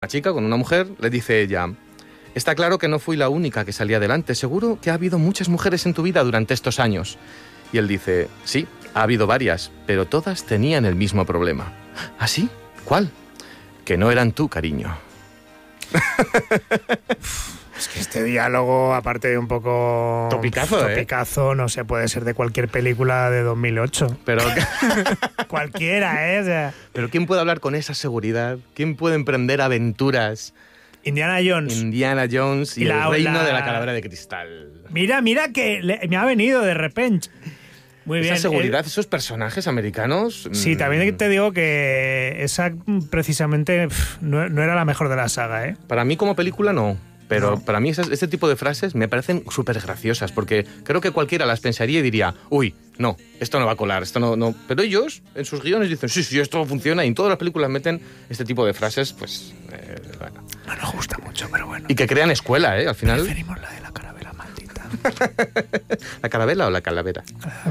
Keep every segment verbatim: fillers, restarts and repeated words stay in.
chica, con una mujer, le dice ella: está claro que no fui la única que salía adelante, seguro que ha habido muchas mujeres en tu vida durante estos años. Y él dice: sí, ha habido varias, pero todas tenían el mismo problema. ¿Ah, sí? ¿Cuál? Que no eran tú, cariño. Es que este diálogo, aparte de un poco... Topicazo, ¿eh? Topicazo, no sé, puede ser de cualquier película de dos mil ocho. Pero... Cualquiera, ¿eh? O sea... Pero ¿quién puede hablar con esa seguridad? ¿Quién puede emprender aventuras? Indiana Jones. Indiana Jones y, y la, el reino la... de la calavera de cristal. Mira, mira que le... me ha venido de repente. Muy bien. Esa seguridad, eh... esos personajes americanos... Sí, también te digo que esa precisamente pff, no, no era la mejor de la saga, ¿eh? Para mí como película no. Pero no. Para mí esas, este tipo de frases me parecen súper graciosas, porque creo que cualquiera las pensaría y diría: uy, no, esto no va a colar, esto no... no. Pero ellos, en sus guiones, dicen: sí, sí, esto funciona, y en todas las películas meten este tipo de frases, pues... Eh, bueno. No nos gusta mucho, pero bueno. Y que crean escuela, ¿eh? Al final... Preferimos la de la carabela maldita. ¿La carabela o la calavera?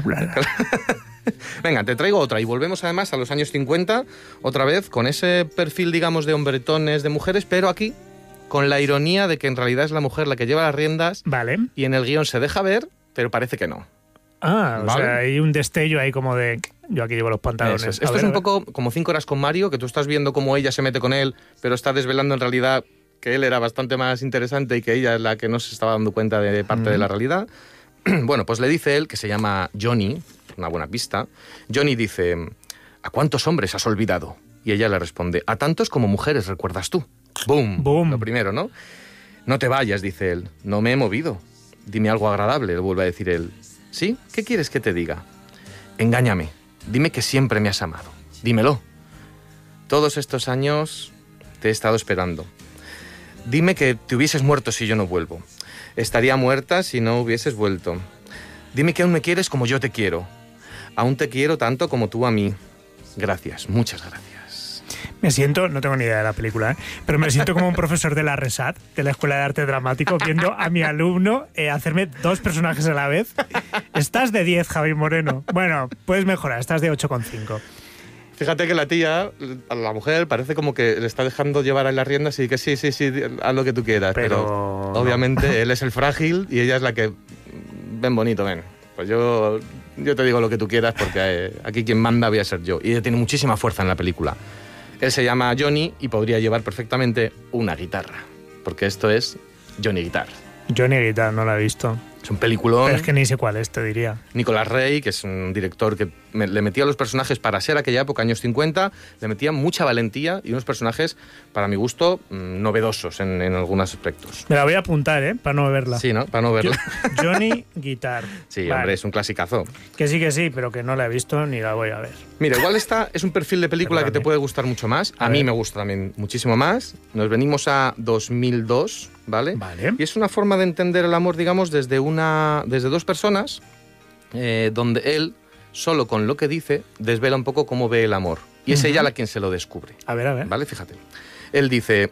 Venga, te traigo otra, y volvemos además a los años cincuenta, otra vez, con ese perfil, digamos, de hombretones, de mujeres, pero aquí... con la ironía de que en realidad es la mujer la que lleva las riendas. Vale. Y en el guión se deja ver, pero parece que no. Ah, ¿vale? O sea, hay un destello ahí como de... Yo aquí llevo los pantalones. Es. Esto ver, es un poco como Cinco horas con Mario, que tú estás viendo cómo ella se mete con él, pero está desvelando en realidad que él era bastante más interesante y que ella es la que no se estaba dando cuenta de parte mm. de la realidad. Bueno, pues le dice él, que se llama Johnny, una buena pista. Johnny dice: ¿a cuántos hombres has olvidado? Y ella le responde: a tantos como mujeres recuerdas tú. ¡Boom! Boom. Lo primero, ¿no? No te vayas, dice él. No me he movido. Dime algo agradable, le vuelve a decir él. ¿Sí? ¿Qué quieres que te diga? Engáñame. Dime que siempre me has amado. Dímelo. Todos estos años te he estado esperando. Dime que te hubieses muerto si yo no vuelvo. Estaría muerta si no hubieses vuelto. Dime que aún me quieres como yo te quiero. Aún te quiero tanto como tú a mí. Gracias, muchas gracias. Me siento, no tengo ni idea de la película, ¿eh? Pero me siento como un profesor de la RESAT, de la Escuela de Arte Dramático, viendo a mi alumno eh, hacerme dos personajes a la vez. Estás de diez, Javi Moreno. Bueno, puedes mejorar, estás de ocho coma cinco. Fíjate que la tía, a la mujer, parece como que le está dejando llevar a las riendas y que sí, sí, sí, haz lo que tú quieras. Pero, pero obviamente no. Él es el frágil y ella es la que... Ven bonito, ven. Pues yo, yo te digo lo que tú quieras porque eh, aquí quien manda voy a ser yo. Y ella tiene muchísima fuerza en la película. Él se llama Johnny y podría llevar perfectamente una guitarra, porque esto es Johnny Guitar. Johnny Guitar, no la he visto. Es un peliculón. Pero es que ni sé cuál es, te diría. Nicolas Rey, que es un director que me, le metía a los personajes, para ser aquella época, años cincuenta, le metía mucha valentía y unos personajes, para mi gusto, mmm, novedosos en, en algunos aspectos. Me la voy a apuntar, ¿eh? Para no verla. Sí, ¿no? Para no verla. Yo, Johnny Guitar. Sí, vale. Hombre, es un clasicazo. Que sí, que sí, pero que no la he visto ni la voy a ver. Mira, igual esta es un perfil de película Perdón, que te puede gustar mucho más. A, a mí me gusta también muchísimo más. Nos venimos a dos mil dos, ¿vale? Vale. Y es una forma de entender el amor, digamos, desde una desde dos personas, eh, donde él, solo con lo que dice, desvela un poco cómo ve el amor. Y es uh-huh. ella la quien se lo descubre. A ver, a ver. ¿Vale? Fíjate. Él dice: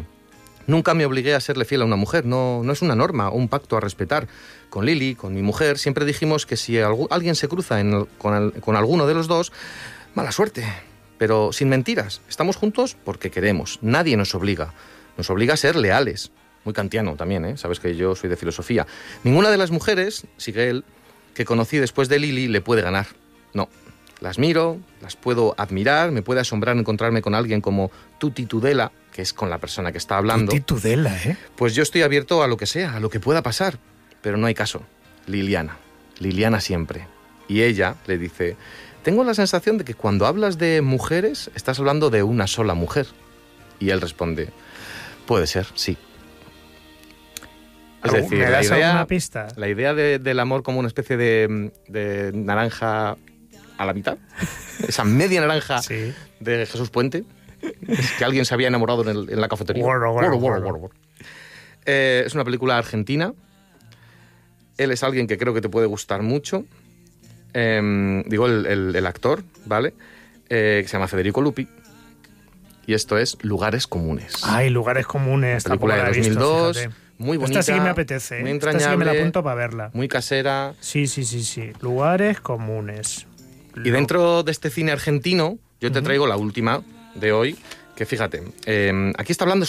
nunca me obligué a serle fiel a una mujer. No, no es una norma o un pacto a respetar. Con Lily, con mi mujer, siempre dijimos que si algu- alguien se cruza en el, con, el, con alguno de los dos, mala suerte. Pero sin mentiras. Estamos juntos porque queremos. Nadie nos obliga. Nos obliga a ser leales. Muy kantiano también, ¿eh? Sabes que yo soy de filosofía. Ninguna de las mujeres, sigue él, que conocí después de Lily le puede ganar. No. Las miro, las puedo admirar, me puede asombrar encontrarme con alguien como Tutti Tudela, que es con la persona que está hablando. Tutti Tudela, ¿eh? Pues yo estoy abierto a lo que sea, a lo que pueda pasar. Pero no hay caso. Liliana. Liliana siempre. Y ella le dice: tengo la sensación de que cuando hablas de mujeres, estás hablando de una sola mujer. Y él responde: puede ser, sí. Es decir, ¿Me la das idea, alguna pista? la idea de, del amor como una especie de, de naranja a la mitad, esa media naranja sí. de Jesús Puente, es que alguien se había enamorado en, el, en la cafetería. Bueno, bueno, bueno, bueno. Eh, es una película argentina. Él es alguien que creo que te puede gustar mucho. Eh, digo, el, el, el actor, ¿vale? Eh, que se llama Federico Lupi. Y esto es Lugares Comunes. Ay, Lugares Comunes. Película de dos mil dos. Visto, muy bonita. Esta sí que me apetece. ¿eh? Muy entrañable. Esta sí que me la apunto para verla. Muy casera. Sí, sí, sí, sí. Lugares Comunes. Y dentro de este cine argentino, yo te traigo uh-huh. la última de hoy, que fíjate, eh, aquí está hablando